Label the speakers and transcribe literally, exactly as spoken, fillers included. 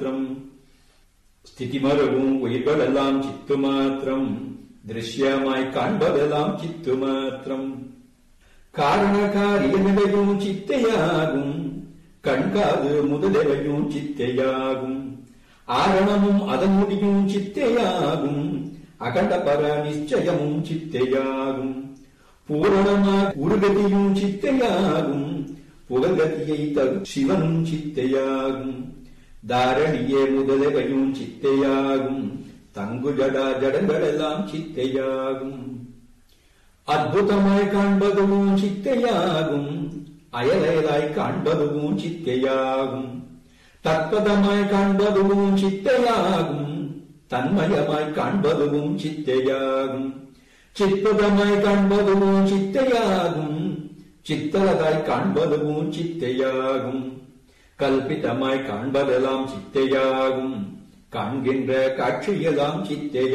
Speaker 1: மாத்திரம். ஸ்திதி மறவும் உயிர்களெல்லாம் சித்து மாத்திரம். திருஷ்யமாய் காண்பதெல்லாம் சித்து மாத்திரம். காரண காரிய நிலையும் சித்தையாகும். கண்காது முதலெவையும் சித்தையாகும். ஆரணமும் அதன் முடியும் சித்தையாகும். அகண்ட பர நிச்சயமும் சித்தையாகும். பூரணமாக உருகதியும் சித்தையாகும். புகழ்கதியை தரும் சிவனும் சித்தையாகும். தாரணியே முதலவையும் சித்தையாகும். தங்கு ஜடா ஜடங்களெல்லாம் சித்தையாகும். அற்புதமாய் காண்பதுவும் சித்தையாகும். அயலயலாய் காண்பதுவும் சித்தையாகும். தற்பதமாய் காண்பதுவும் சித்தையாகும். தன்மயமாய் காண்பதுவும் சித்தையாகும். சிற்பதமாய் காண்பதுவும் சித்தையாகும். சித்தரதாய் காண்பதுவும் சித்தையாகும். கல்பிதமாய் காண்பதெல்லாம் சித்தையாகும். காண்கின்ற காட்சியெல்லாம் சித்தையாகும்.